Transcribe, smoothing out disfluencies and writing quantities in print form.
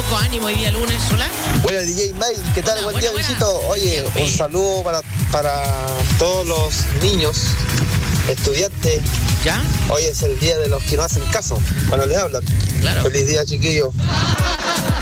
poco ánimo hoy día lunes, Solán. Bueno, DJ Mail, ¿qué tal? Hola, Buen día, buena. visito. Oye, un saludo para todos los niños, estudiantes. ¿Ya? Hoy es el día de los que no hacen caso cuando les hablan. Claro. Feliz día, chiquillos.